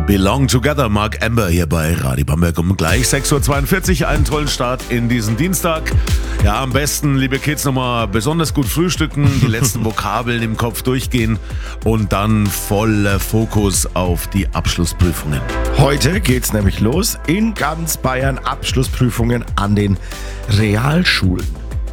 Belong Together, Mark Amber hier bei Radio Bamberg um gleich 6.42 Uhr. Einen tollen Start in diesen Dienstag. Ja, am besten, liebe Kids, nochmal besonders gut frühstücken, die letzten Vokabeln im Kopf durchgehen und dann voller Fokus auf die Abschlussprüfungen. Heute geht's nämlich los in ganz Bayern Abschlussprüfungen an den Realschulen.